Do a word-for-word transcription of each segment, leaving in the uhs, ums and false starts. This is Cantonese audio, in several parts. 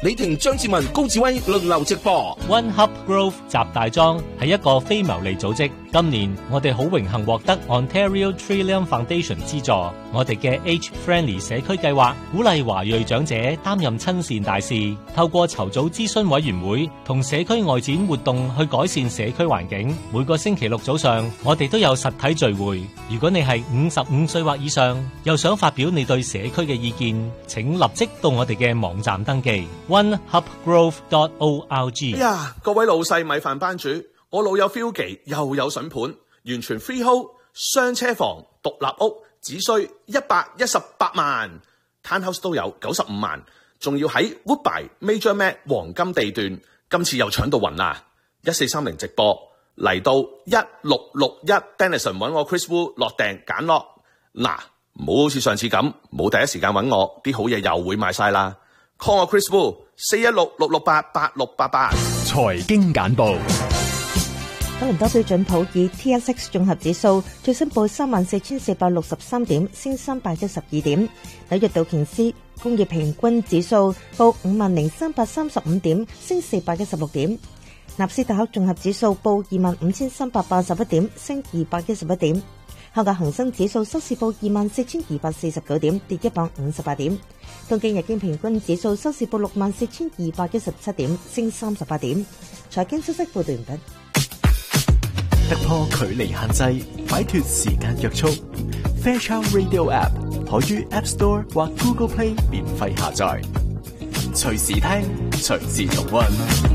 李婷、張志文、高志威輪流直播。 One Hub Grove 集大莊係一個非牟利組織，今年我哋好榮幸獲得 Ontario Trillium Foundation 資助，我哋嘅 Age Friendly 社區計劃鼓勵華裔長者擔任親善大使，透過籌組諮詢委員會同社區外展活動去改善社區環境。每個星期六早上，我哋都有實體聚會。如果你係五十五歲或以上，又想發表你對社區嘅意見，請立即到我哋嘅網站登記 one hub grove dot org。 哎呀，各位老細米飯班主，我老友 Philgy 又有筍盤，完全 freehold 雙車房獨立屋，只需一百一十八萬 ，townhouse 都有九十五萬，仲要喺 Woodbine Major Mac 黃金地段，今次又搶到暈啦！一四三零直播嚟到一六六一 Denison 揾我 Chris Wu 落訂揀落，嗱，唔好好似上次咁冇第一時間揾我，啲好嘢又會賣晒啦。call 我 Chris Wu 四一六六六八八六八八。 財經簡報。 多倫多標準普爾 T S X 綜合指數最新報三萬四千四百六十三點，升三百一十二點。紐約道瓊斯工業平均指數報五萬零三百三十五點，升四百一十六點。納斯達克綜合指數報二萬五千三百八十一點，升二百一十一點。香港恒生指數收市報二萬四千二百四十九點，跌一百五十八點。東京日經平均指數收市報六萬四千二百一十七點，升三十八點。財經消息報道完畢。 突破距離限制，擺脫時間約束。Fairchild Radio App 可於 App Store 或 Google Play 免費下載，隨時聽，隨時重溫。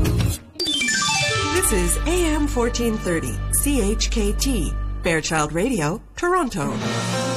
This is A M fourteen thirty C H K T Fairchild Radio, Toronto.